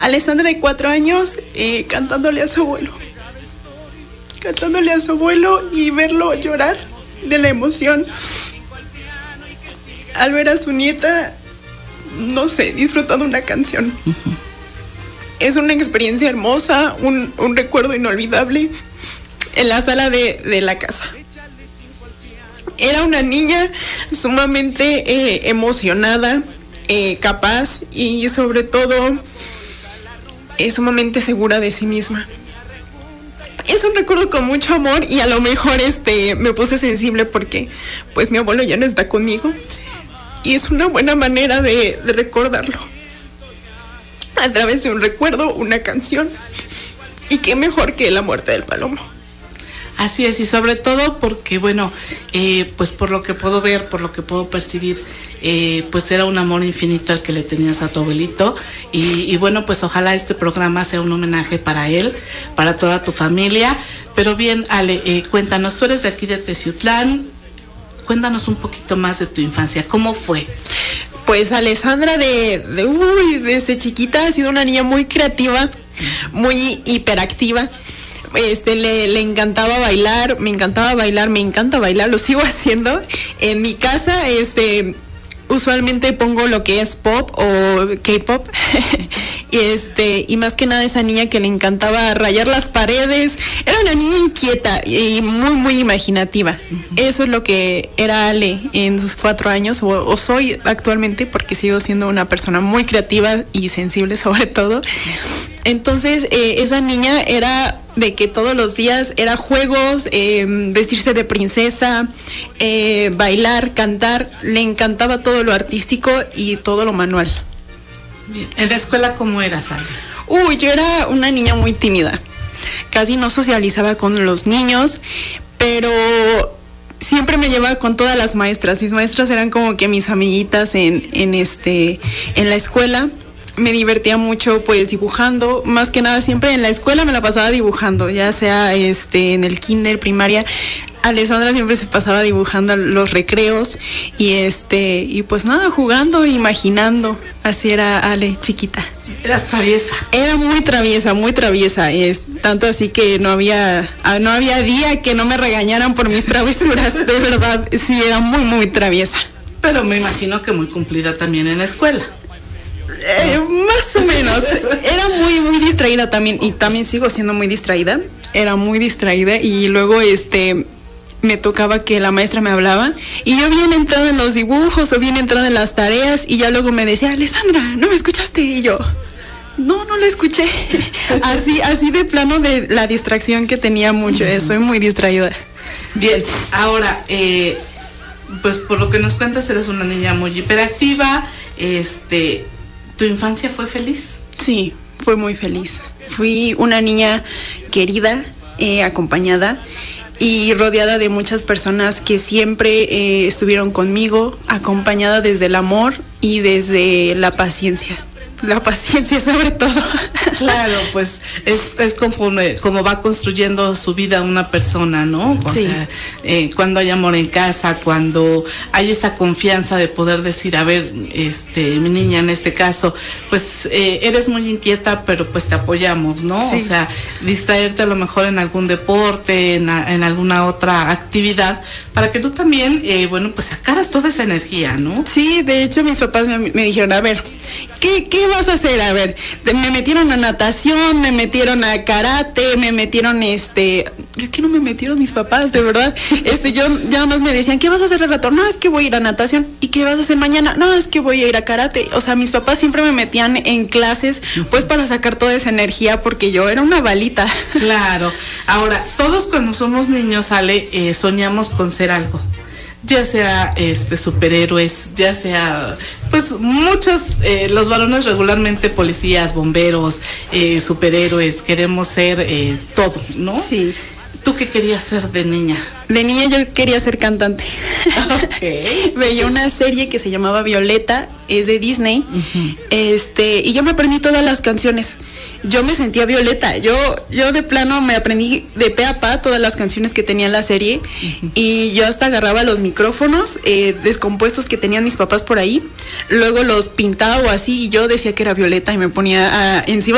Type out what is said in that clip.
Alessandra de 4 años cantándole a su abuelo y verlo llorar de la emoción al ver a su nieta, no sé, disfrutando una canción. Uh-huh. Es una experiencia hermosa, un recuerdo inolvidable en la sala de la casa. Era una niña sumamente emocionada, capaz y sobre todo sumamente segura de sí misma. Es un recuerdo con mucho amor y a lo mejor me puse sensible porque pues mi abuelo ya no está conmigo y es una buena manera de recordarlo a través de un recuerdo, una canción, y qué mejor que la muerte del palomo. Así es, y sobre todo porque, bueno, pues por lo que puedo ver, por lo que puedo percibir, pues era un amor infinito al que le tenías a tu abuelito, y bueno, pues ojalá este programa sea un homenaje para él, para toda tu familia. Pero bien, Ale, cuéntanos, tú eres de aquí de Teciutlán, cuéntanos un poquito más de tu infancia, ¿cómo fue? Pues Alessandra desde chiquita ha sido una niña muy creativa, muy hiperactiva. Le encantaba bailar, me encanta bailar, lo sigo haciendo. En mi casa, usualmente pongo lo que es pop o K-pop. Y más que nada esa niña que le encantaba rayar las paredes. Era una niña inquieta y muy, muy imaginativa. Uh-huh. Eso es lo que era Ale en sus 4 años, o soy actualmente, porque sigo siendo una persona muy creativa y sensible sobre todo. Entonces, esa niña era de que todos los días era juegos, vestirse de princesa, bailar, cantar. Le encantaba todo lo artístico y todo lo manual. Bien. ¿En la escuela cómo eras, Ale? Yo era una niña muy tímida. Casi no socializaba con los niños, pero siempre me llevaba con todas las maestras. Mis maestras eran como que mis amiguitas en la escuela. Me divertía mucho pues dibujando, más que nada siempre en la escuela me la pasaba dibujando, ya sea en el kinder, primaria. Alessandra siempre se pasaba dibujando los recreos y pues nada, jugando, imaginando. Así era Ale, chiquita. Eras traviesa. Era muy traviesa, tanto así que no había día que no me regañaran por mis travesuras, de verdad, sí, era muy, muy traviesa. Pero me imagino que muy cumplida también en la escuela. Más o menos. Era muy, muy distraída también, y también sigo siendo muy distraída. Era muy distraída y luego me tocaba que la maestra me hablaba y yo bien entrada en los dibujos o bien entrada en las tareas, y ya luego me decía: Alessandra, ¿no me escuchaste? Y yo: no la escuché. así de plano de la distracción que tenía mucho. Soy muy distraída. Bien, ahora pues por lo que nos cuentas eres una niña muy hiperactiva. ¿Tu infancia fue feliz? Sí, fue muy feliz. Fui una niña querida, acompañada y rodeada de muchas personas que siempre estuvieron conmigo, acompañada desde el amor y desde la paciencia. La paciencia sobre todo. Claro, pues es conforme como va construyendo su vida una persona, ¿no? O sí. sea, cuando hay amor en casa, cuando hay esa confianza de poder decir, a ver, mi niña en este caso, pues eres muy inquieta, pero pues te apoyamos, ¿no? Sí. O sea, distraerte a lo mejor en algún deporte, en alguna otra actividad, para que tú también, pues sacaras toda esa energía, ¿no? Sí, de hecho mis papás me dijeron: a ver, ¿qué vas a hacer? A ver, me metieron a natación, me metieron a karate, me metieron yo que no me metieron mis papás, de verdad. Yo ya más me decían: ¿qué vas a hacer al rato? No, es que voy a ir a natación. ¿Y qué vas a hacer mañana? No, es que voy a ir a karate. O sea, mis papás siempre me metían en clases pues para sacar toda esa energía, porque yo era una balita. Claro. Ahora, todos cuando somos niños, Ale, soñamos con ser algo. Ya sea superhéroes, ya sea pues muchos, los varones regularmente policías, bomberos, superhéroes, queremos ser todo, ¿no? Sí. ¿Tú qué querías ser de niña? De niña yo quería ser cantante. Okay. Veía una serie que se llamaba Violeta, es de Disney. Uh-huh. Y yo me aprendí todas las canciones. Yo me sentía Violeta. Yo de plano me aprendí de pe a pa todas las canciones que tenía en la serie. Uh-huh. Y yo hasta agarraba los micrófonos descompuestos que tenían mis papás por ahí. Luego los pintaba o así, y yo decía que era Violeta y me ponía encima